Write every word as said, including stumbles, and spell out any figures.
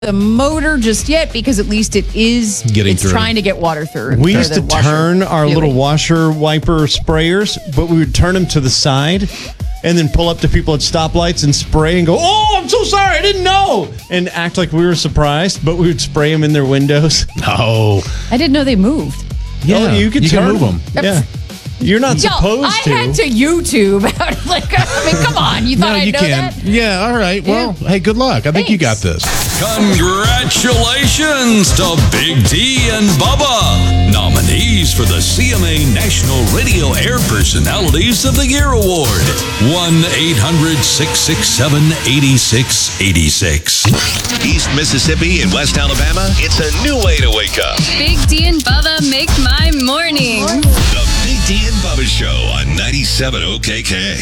the motor just yet because at least it is Getting it's through. trying to get water through. We or used the to washer turn our fluid. little washer wiper sprayers, but we would turn them to the side and then pull up to people at stoplights and spray and go, "Oh, I'm so sorry, I didn't know," and act like we were surprised, but we would spray them in their windows. No. I didn't know they moved. Yeah, Oh, you could you turn can move them. Yeah. You're not Yo, supposed I to. had to YouTube. like, I mean, come on. You thought No, I'd you know can. that? Yeah, all right. Well, hey, good luck. I think you got Thanks. this. Congratulations to Big D and Bubba, nominees for the C M A National Radio Air Personalities of the Year Award. one eight hundred six six seven eight six eight six. East Mississippi and West Alabama, it's a new way to wake up. Big D and Bubba make my morning. The Big D and Bubba Show on ninety-seven O K K.